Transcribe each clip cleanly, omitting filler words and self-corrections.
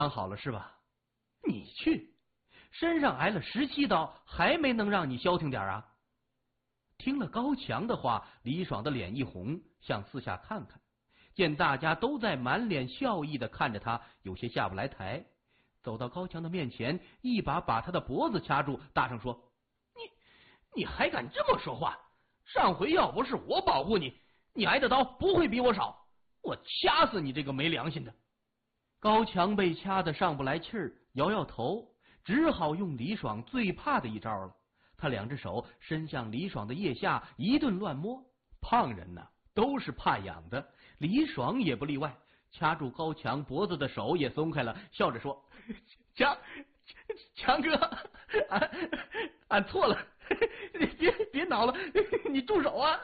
伤好了是吧？你去，身上挨了17刀，还没能让你消停点啊？听了高强的话，李爽的脸一红，向四下看看，见大家都在满脸笑意的看着他，有些下不来台，走到高强的面前，一把把他的脖子掐住，大声说：“你还敢这么说话？上回要不是我保护你，你挨的刀不会比我少，我掐死你这个没良心的！”高强被掐得上不来气儿，摇摇头，只好用李爽最怕的一招了。他2只手伸向李爽的腋下，一顿乱摸。胖人呢，都是怕痒的，李爽也不例外。掐住高强脖子的手也松开了，笑着说：“强哥，俺错了，别恼了，你住手啊！”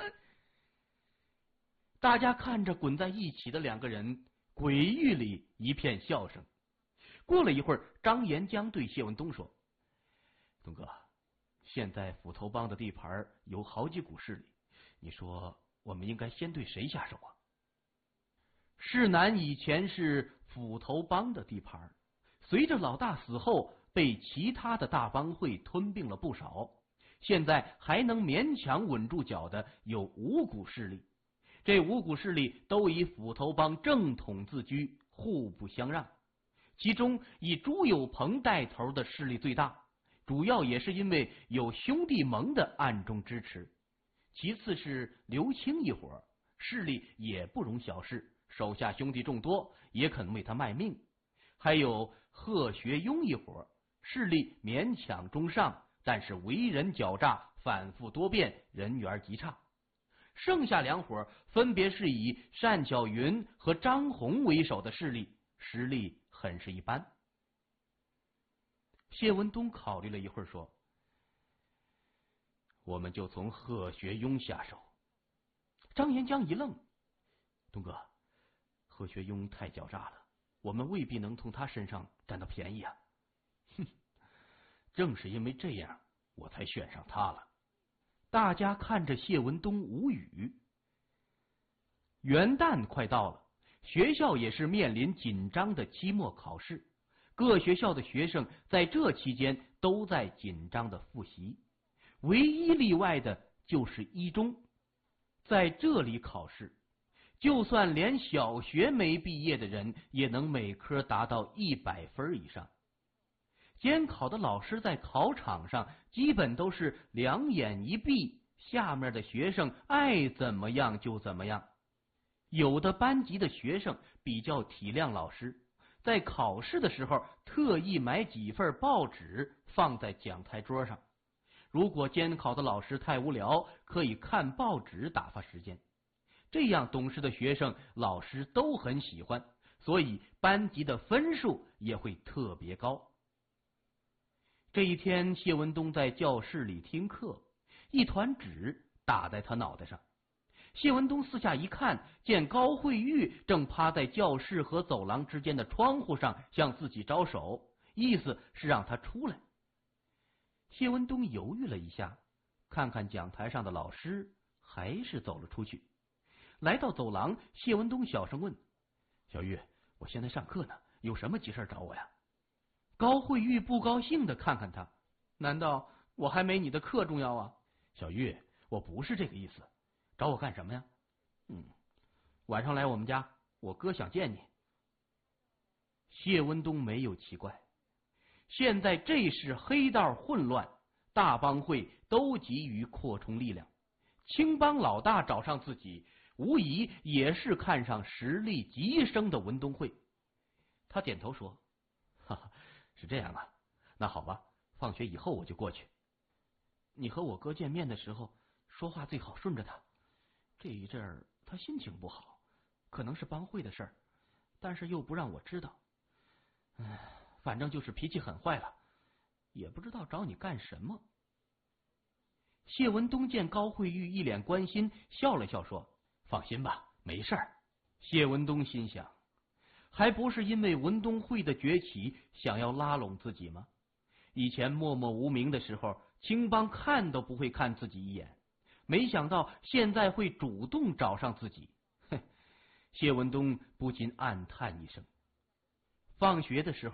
大家看着滚在一起的2个人，鬼域里一片笑声。过了一会儿，张延江对谢文东说：“东哥，现在斧头帮的地盘有好几股势力，你说我们应该先对谁下手啊？”市南以前是斧头帮的地盘，随着老大死后，被其他的大帮会吞并了不少，现在还能勉强稳住脚的有5股势力。这5股势力都以斧头帮正统自居，互不相让。其中以朱有朋带头的势力最大，主要也是因为有兄弟盟的暗中支持。其次是刘青一伙，势力也不容小视，手下兄弟众多，也肯为他卖命。还有贺学庸一伙，势力勉强中上，但是为人狡诈，反复多变，人缘极差。剩下2伙分别是以单巧云和张宏为首的势力，实力很是一般。谢文东考虑了一会儿说：“我们就从贺学庸下手。”张延江一愣：“东哥，贺学庸太狡诈了，我们未必能从他身上占到便宜啊。”“哼，正是因为这样，我才选上他了。”大家看着谢文东无语。元旦快到了，学校也是面临紧张的期末考试，各学校的学生在这期间都在紧张的复习，唯一例外的就是一中。在这里考试，就算连小学没毕业的人，也能每科达到100分以上。监考的老师在考场上基本都是2眼一闭，下面的学生爱怎么样就怎么样。有的班级的学生比较体谅老师，在考试的时候特意买几份报纸放在讲台桌上。如果监考的老师太无聊，可以看报纸打发时间。这样懂事的学生，老师都很喜欢，所以班级的分数也会特别高。这一天，谢文东在教室里听课，一团纸打在他脑袋上。谢文东四下一看，见高慧玉正趴在教室和走廊之间的窗户上向自己招手，意思是让他出来。谢文东犹豫了一下，看看讲台上的老师，还是走了出去。来到走廊，谢文东小声问：“小玉，我现在上课呢，有什么急事找我呀？”高慧玉不高兴的看看他：“难道我还没你的课重要啊？”“小玉，我不是这个意思，找我干什么呀？”“晚上来我们家，我哥想见你。”谢文东没有奇怪，现在这是黑道混乱，大帮会都急于扩充力量，青帮老大找上自己，无疑也是看上实力极升的文东会。他点头说：“哈哈，是这样啊，那好吧，放学以后我就过去。你和我哥见面的时候，说话最好顺着他。这一阵儿他心情不好，可能是帮会的事儿，但是又不让我知道。反正就是脾气很坏了，也不知道找你干什么。”谢文东见高慧玉一脸关心，笑了笑说：“放心吧，没事儿。”谢文东心想，还不是因为文东会的崛起想要拉拢自己吗？以前默默无名的时候，青帮看都不会看自己一眼，没想到现在会主动找上自己。谢文东不禁暗叹一声。放学的时候